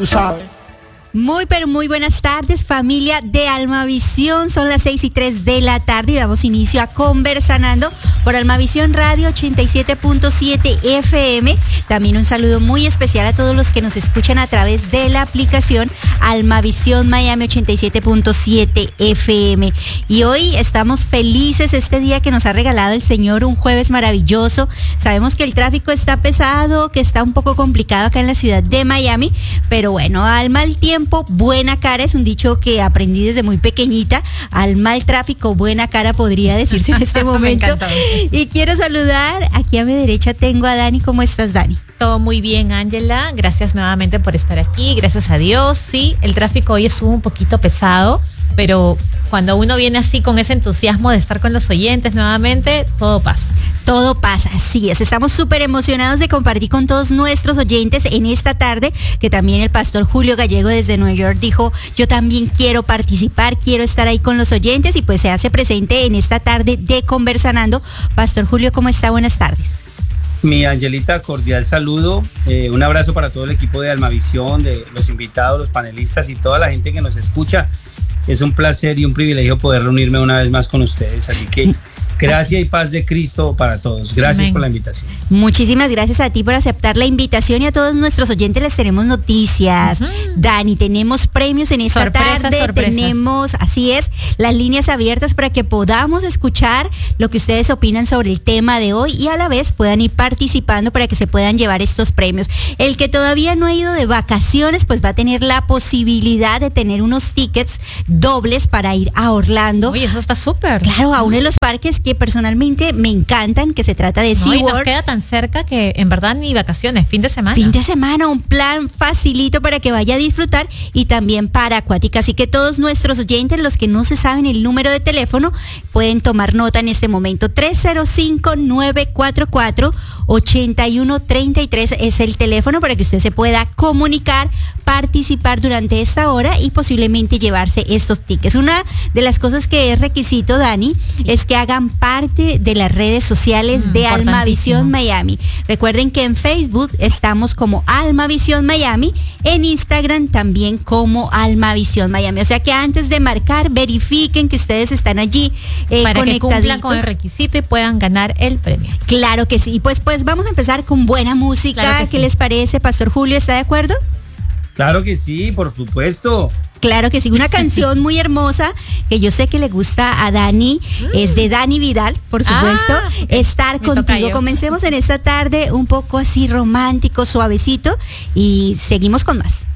tú sabes. Muy, pero muy buenas tardes, familia de Almavisión. Son las 6:03 de la tarde y damos inicio a Conversanando por Almavisión Radio 87.7 FM. También un saludo muy especial a todos los que nos escuchan a través de la aplicación Almavisión Miami 87.7 FM. Y hoy estamos felices este día que nos ha regalado el Señor, un jueves maravilloso. Sabemos que el tráfico está pesado, que está un poco complicado acá en la ciudad de Miami, pero bueno, al mal tiempo, buena cara, es un dicho que aprendí desde muy pequeñita. Al mal tráfico, buena cara, podría decirse en este momento. Me encanta. Y quiero saludar, aquí a mi derecha tengo a Dani. ¿Cómo estás, Dani? Todo muy bien, Ángela. Gracias nuevamente por estar aquí. Gracias a Dios. Sí, el tráfico hoy estuvo un poquito pesado, pero cuando uno viene así con ese entusiasmo de estar con los oyentes nuevamente, todo pasa. Todo pasa, así es. Estamos súper emocionados de compartir con todos nuestros oyentes en esta tarde, que también el pastor Julio Gallego desde Nueva York dijo, yo también quiero participar, quiero estar ahí con los oyentes, y pues se hace presente en esta tarde de Conversanando. Pastor Julio, ¿cómo está? Buenas tardes. Mi Angelita, cordial saludo, un abrazo para todo el equipo de Almavisión, de los invitados, los panelistas y toda la gente que nos escucha. Es un placer y un privilegio poder reunirme una vez más con ustedes, así que gracia y paz de Cristo para todos. Gracias Amén. Por la invitación. Muchísimas gracias a ti por aceptar la invitación, y a todos nuestros oyentes les tenemos noticias. Dani, tenemos premios en esta tarde. Sorpresas. Tenemos, así es, las líneas abiertas para que podamos escuchar lo que ustedes opinan sobre el tema de hoy y a la vez puedan ir participando para que se puedan llevar estos premios. El que todavía no ha ido de vacaciones, pues va a tener la posibilidad de tener unos tickets dobles para ir a Orlando. Oye, eso está súper. Claro, a uno de los parques que personalmente me encantan, que se trata de No, y nos SeaWorld. queda tan cerca que en verdad ni vacaciones, fin de semana. Fin de semana, un plan facilito para que vaya a disfrutar, y también para acuática. Así que todos nuestros oyentes, los que no se saben el número de teléfono, pueden tomar nota en este momento. 305-944-8133 es el teléfono para que usted se pueda comunicar, participar durante esta hora y posiblemente llevarse estos tickets. Una de las cosas que es requisito, Dani, es que hagan parte de las redes sociales de Almavisión Miami. Recuerden que en Facebook estamos como Almavisión Miami, en Instagram también como Almavisión Miami. O sea que antes de marcar, verifiquen que ustedes están allí para que cumplan conectaditos con el requisito y puedan ganar el premio. Claro que sí. Pues vamos a empezar con buena música. Claro que ¿Qué sí. les parece, Pastor Julio? ¿Está de acuerdo? Claro que sí, por supuesto. Claro que sí, una canción muy hermosa que yo sé que le gusta a Dani, es de Dani Vidal, por supuesto, ok. Estar Mi contigo. tocayo. Comencemos en esta tarde un poco así romántico, suavecito, y seguimos con más.